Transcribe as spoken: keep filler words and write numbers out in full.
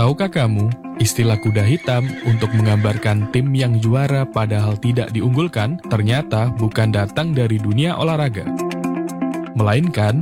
Tahukah kamu, istilah kuda hitam untuk menggambarkan tim yang juara padahal tidak diunggulkan ternyata bukan datang dari dunia olahraga, melainkan